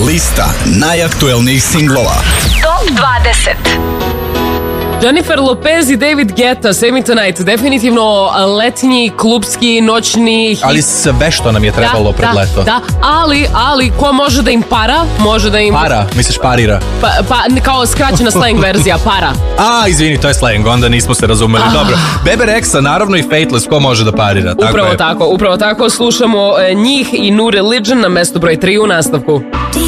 Lista najaktuelnijih singlova. Top 20. Jennifer Lopez i David Guetta, Save Me Tonight, definitivno letnji, klubski, noćni hit. Ali sve što nam je trebalo pred leto. Da, ali ko može da im može da im... Para, misliš parira? Pa kao skraćena slang verzija, para. Izvini, to je slang, onda nismo se razumeli. Dobro, Bebe Rexha, naravno i Fateless, ko može da parira? Upravo tako, slušamo njih i New Religion na mestu broj 3 u nastavku.